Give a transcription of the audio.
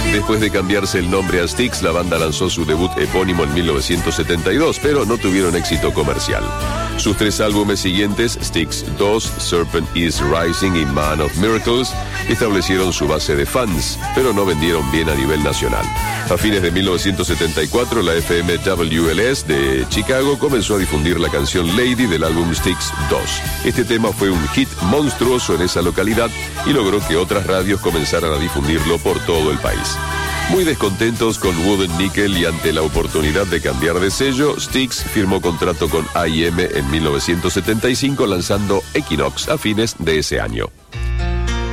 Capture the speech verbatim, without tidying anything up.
Después de cambiarse el nombre a Styx, la banda lanzó su debut epónimo en mil novecientos setenta y dos, pero no tuvieron éxito comercial. Sus tres álbumes siguientes, Styx dos, Serpent is Rising y Man of Miracles, establecieron su base de fans, pero no vendieron bien a nivel nacional. A fines de mil novecientos setenta y cuatro, la F M W L S de Chicago comenzó a difundir la canción Lady del álbum Styx dos. Este tema fue un hit monstruoso en esa localidad y logró que otras radios comenzaran a difundirlo por todo el país. Muy descontentos con Wooden Nickel y ante la oportunidad de cambiar de sello, Styx firmó contrato con I M en mil novecientos setenta y cinco, lanzando Equinox a fines de ese año.